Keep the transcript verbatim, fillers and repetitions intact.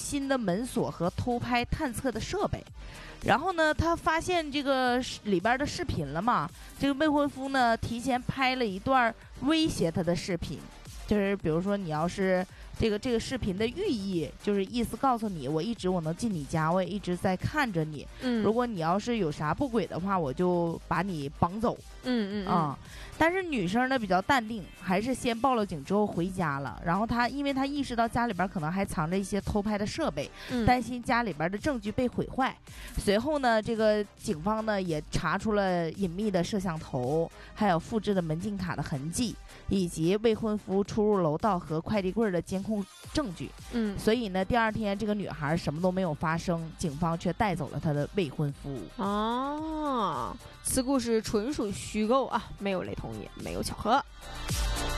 新的门锁和偷拍探测的设备。然后呢，他发现这个里边的视频了嘛，这个未婚夫呢提前拍了一段威胁他的视频，就是比如说你要是这个这个视频的寓意就是意思告诉你，我一直我能进你家，我也一直在看着你， 嗯， 如果你要是有啥不轨的话，我就把你绑走。 嗯嗯啊、嗯，但是女生呢比较淡定，还是先报了警之后回家了。然后她因为她意识到家里边可能还藏着一些偷拍的设备， 嗯， 担心家里边的证据被毁坏。随后呢，这个警方呢也查出了隐秘的摄像头，还有复制的门禁卡的痕迹，以及未婚夫出入楼道和快递柜的监控证据。 嗯， 所以呢，第二天这个女孩什么都没有发生，警方却带走了她的未婚夫。 哦，此故事纯属虚构啊，没有雷同，也没有巧合。